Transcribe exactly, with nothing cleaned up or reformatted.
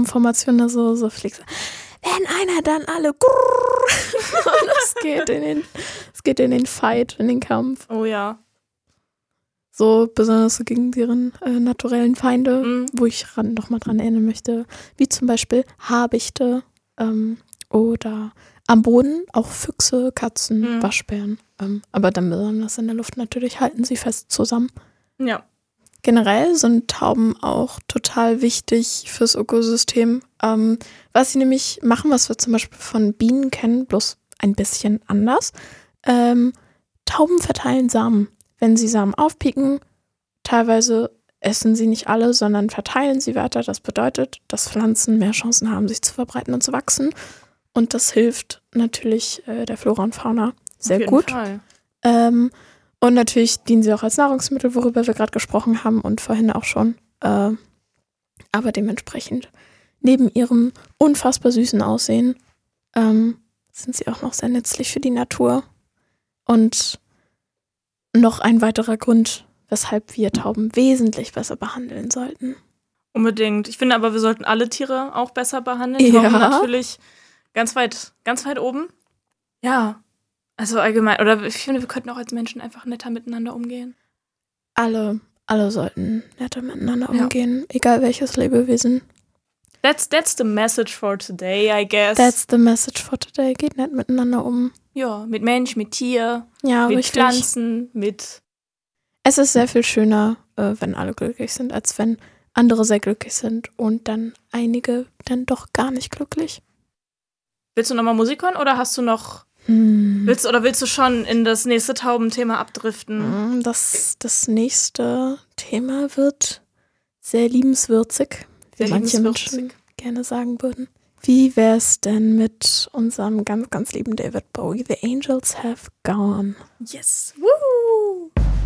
Taubenformation da so, so fliegt. Wenn einer, dann alle. Und es geht in den, es geht in den Fight, in den Kampf. Oh ja. So besonders so gegen deren äh, naturellen Feinde, Mhm. wo ich ran, noch mal dran erinnern möchte, wie zum Beispiel Habichte ähm, oder am Boden auch Füchse, Katzen, Mhm. Waschbären. Ähm, aber dann besonders in der Luft natürlich halten sie fest zusammen. Ja. Generell sind Tauben auch total wichtig fürs Ökosystem. Ähm, was sie nämlich machen, was wir zum Beispiel von Bienen kennen, bloß ein bisschen anders. Ähm, Tauben verteilen Samen. Wenn sie Samen aufpicken, teilweise essen sie nicht alle, sondern verteilen sie weiter. Das bedeutet, dass Pflanzen mehr Chancen haben, sich zu verbreiten und zu wachsen. Und das hilft natürlich äh, der Flora und Fauna sehr Auf jeden gut. Fall. Ähm, und natürlich dienen sie auch als Nahrungsmittel, worüber wir gerade gesprochen haben und vorhin auch schon. Äh, aber dementsprechend, neben ihrem unfassbar süßen Aussehen, ähm, sind sie auch noch sehr nützlich für die Natur. Und noch ein weiterer Grund, weshalb wir Tauben wesentlich besser behandeln sollten. Unbedingt. Ich finde aber, wir sollten alle Tiere auch besser behandeln. Ja. Tauben natürlich ganz weit, ganz weit oben. Ja. Also allgemein. Oder ich finde, wir könnten auch als Menschen einfach netter miteinander umgehen. Alle, alle sollten netter miteinander Ja. umgehen, egal welches Lebewesen. That's, that's the message for today, I guess. That's the message for today. Geht nett miteinander um. ja, mit Mensch, mit Tier, Ja, mit richtig. Pflanzen, mit... Es ist sehr viel schöner, äh, wenn alle glücklich sind, als wenn andere sehr glücklich sind und dann einige dann doch gar nicht glücklich. Willst du nochmal Musik hören oder hast du noch... Hm. Willst, oder willst du schon in das nächste Taubenthema abdriften? Das, das nächste Thema wird sehr liebenswürzig, wie Sehr manche liebenswürzig. Menschen gerne sagen würden. Wie wär's denn mit unserem ganz, ganz lieben David Bowie, The Angels Have Gone? Yes. Woo!